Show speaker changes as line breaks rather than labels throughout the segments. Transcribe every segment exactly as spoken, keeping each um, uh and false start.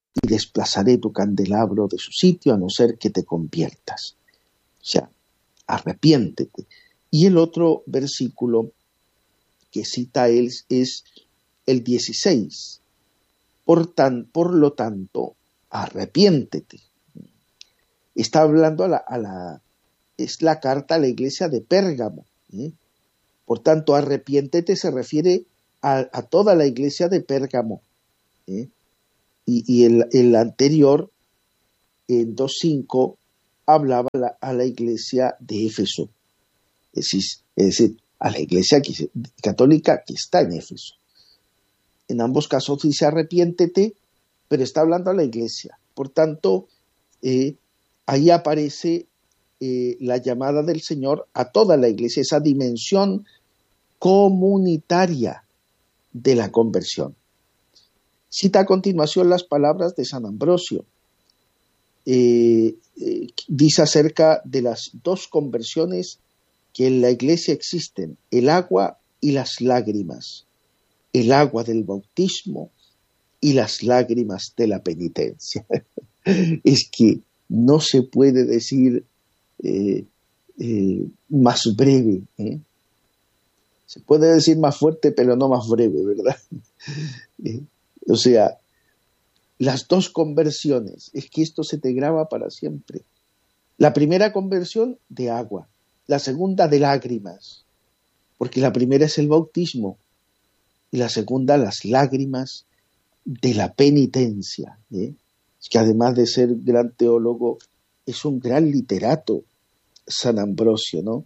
y desplazaré tu candelabro de su sitio a no ser que te conviertas. O sea, arrepiéntete. Y el otro versículo que cita él es el dieciséis. Por, tan, por lo tanto, arrepiéntete. Está hablando a la, a la, es la carta a la iglesia de Pérgamo. ¿eh? Por tanto, arrepiéntete se refiere a, a toda la iglesia de Pérgamo. ¿eh? Y, y el, el anterior, en dos cinco, hablaba a la, a la iglesia de Éfeso. Es decir, es decir, a la iglesia que, católica que está en Éfeso. En ambos casos dice arrepiéntete, pero está hablando a la iglesia. Por tanto, eh, ahí aparece eh, la llamada del Señor a toda la iglesia, esa dimensión comunitaria de la conversión. Cita a continuación las palabras de San Ambrosio. Eh, eh, dice acerca de las dos conversiones que en la iglesia existen, el agua y las lágrimas, el agua del bautismo y las lágrimas de la penitencia. Es que no se puede decir eh, eh, más breve, ¿eh? Se puede decir más fuerte, pero no más breve, ¿verdad? eh, o sea, las dos conversiones, es que esto se te graba para siempre. La primera conversión de agua, la segunda de lágrimas, porque la primera es el bautismo y la segunda las lágrimas de la penitencia. ¿eh? Es que además de ser gran teólogo, es un gran literato, San Ambrosio, ¿no?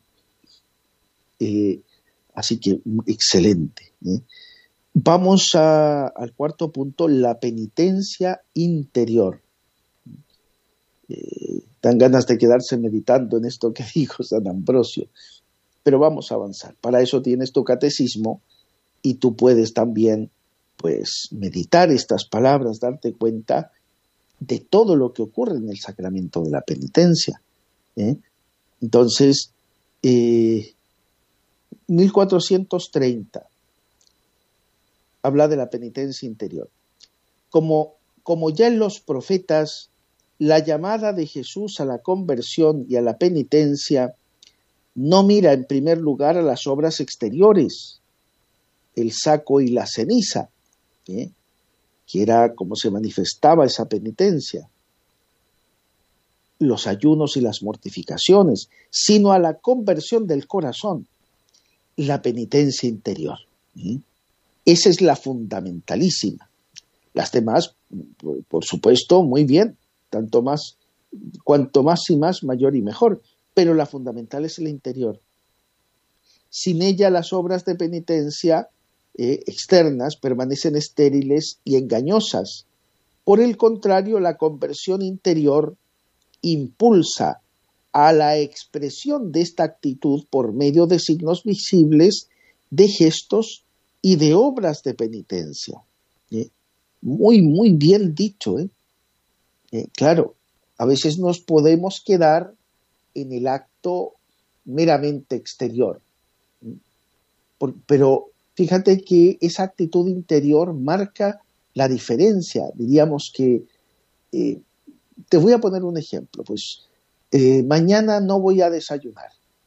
Eh, así que excelente. ¿eh? Vamos a, al cuarto punto, la penitencia interior. Eh, dan ganas de quedarse meditando en esto que dijo San Ambrosio, pero vamos a avanzar. Para eso tienes tu catecismo y tú puedes también pues meditar estas palabras, darte cuenta de todo lo que ocurre en el sacramento de la penitencia. ¿eh? Entonces, eh, mil cuatrocientos treinta habla de la penitencia interior. Como, como ya en los profetas, la llamada de Jesús a la conversión y a la penitencia no mira en primer lugar a las obras exteriores, el saco y la ceniza, ¿eh? que era como se manifestaba esa penitencia, los ayunos y las mortificaciones, sino a la conversión del corazón, la penitencia interior. ¿eh? Esa es la fundamentalísima. Las demás, por, por supuesto, muy bien, tanto más, cuanto más y más, mayor y mejor, pero la fundamental es el interior. Sin ella las obras de penitencia eh, externas permanecen estériles y engañosas. Por el contrario, la conversión interior impulsa a la expresión de esta actitud por medio de signos visibles, de gestos y de obras de penitencia. ¿eh? Muy, muy bien dicho. ¿eh? Eh, claro, a veces nos podemos quedar en el acto meramente exterior. Por, pero fíjate que esa actitud interior marca la diferencia. Diríamos que, eh, te voy a poner un ejemplo, pues eh, mañana no voy a desayunar.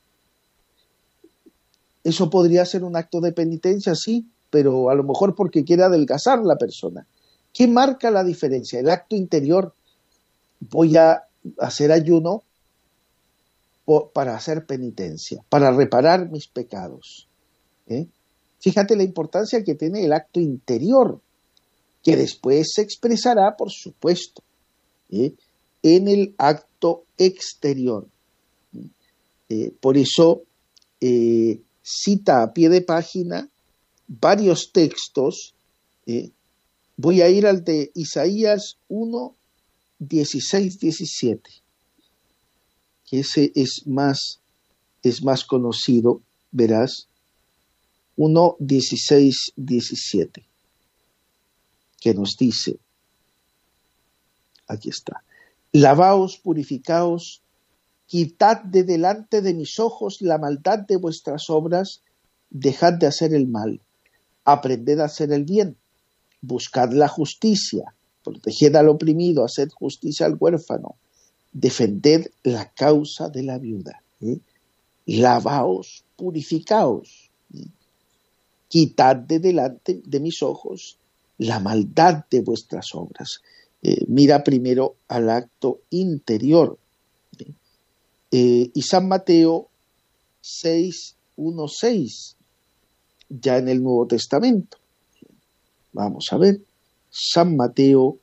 Eso podría ser un acto de penitencia, sí, pero a lo mejor porque quiere adelgazar la persona. ¿Qué marca la diferencia? El acto interior, voy a hacer ayuno para hacer penitencia, para reparar mis pecados. ¿eh? Fíjate la importancia que tiene el acto interior, que después se expresará, por supuesto, ¿eh? en el acto exterior. Eh, por eso eh, cita a pie de página varios textos. ¿eh? Voy a ir al de Isaías uno, dieciséis, diecisiete, que ese es más, es más conocido, verás, uno, dieciséis, diecisiete, que nos dice, aquí está, lavaos, purificaos, quitad de delante de mis ojos la maldad de vuestras obras, dejad de hacer el mal, aprended a hacer el bien, buscad la justicia, proteged al oprimido, haced justicia al huérfano, defended la causa de la viuda, ¿eh? Lavaos, purificaos, ¿eh? Quitad de delante de mis ojos la maldad de vuestras obras. Eh, mira primero al acto interior. ¿eh? Eh, y San Mateo seis, uno, seis, ya en el Nuevo Testamento. Vamos a ver, San Mateo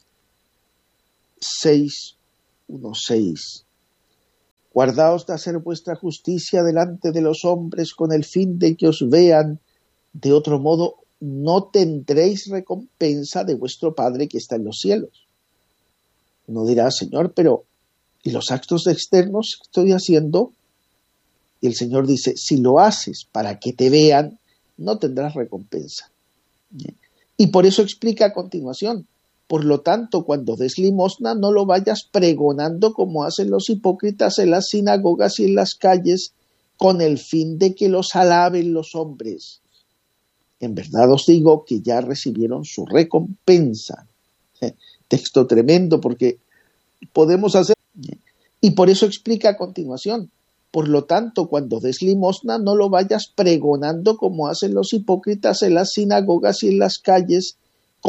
seis, uno, seis. Guardaos de hacer vuestra justicia delante de los hombres con el fin de que os vean, de otro modo no tendréis recompensa de vuestro Padre que está en los cielos. Uno dirá, Señor, pero ¿y los actos externos que estoy haciendo? Y el Señor dice, si lo haces para que te vean, no tendrás recompensa. Y por eso explica a continuación, por lo tanto, cuando des limosna, no lo vayas pregonando como hacen los hipócritas en las sinagogas y en las calles, con el fin de que los alaben los hombres. En verdad os digo que ya recibieron su recompensa. Texto tremendo, porque podemos hacer... Y por eso explica a continuación, por lo tanto, cuando des limosna, no lo vayas pregonando como hacen los hipócritas en las sinagogas y en las calles,